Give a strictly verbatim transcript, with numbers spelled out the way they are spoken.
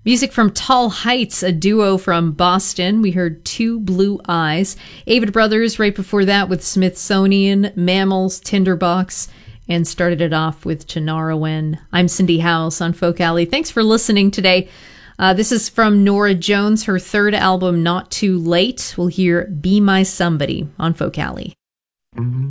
Music from Tall Heights, a duo from Boston. We heard Two Blue Eyes. Avid Brothers right before that with Smithsonian, Mammals, Tinderbox, and started it off with Chinarowen. I'm Cindy House on Folk Alley. Thanks for listening today. Uh, this is from Norah Jones, her third album, Not Too Late. We'll hear Be My Somebody on Folk Alley.